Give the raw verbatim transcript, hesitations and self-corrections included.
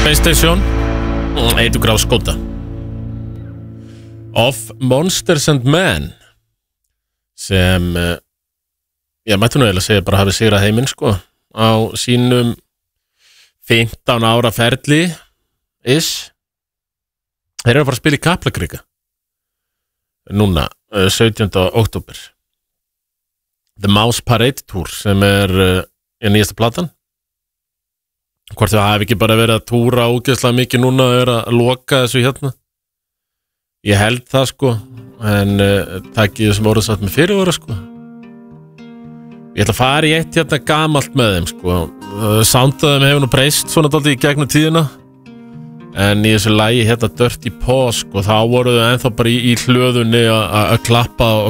Space Station Eitur Graf Skóta Of Monsters and Men sem ég mætti nú eiginlega segja bara hafi sigrað heiminn sko á sínum fimmtán ára ferli is þeir eru að fara að spila í Kaplakrika núna sautjánda október The Mouse Parade Tour sem er er nýjasta platan hvort þau hafi ekki bara verið að túra ógeðslega mikið núna og er að loka þessu hérna ég held það sko en uh, takkið þessum orðið satt með fyrirvara sko ég ætla að fara í eitt hérna gamalt með þeim sko uh, soundaðum hefur nú breyst svona dálítið í gegnum tíðina en í þessu lagi hérna Dirty Paw sko þá voru þau ennþá bara í, í hlöðunni að klappa og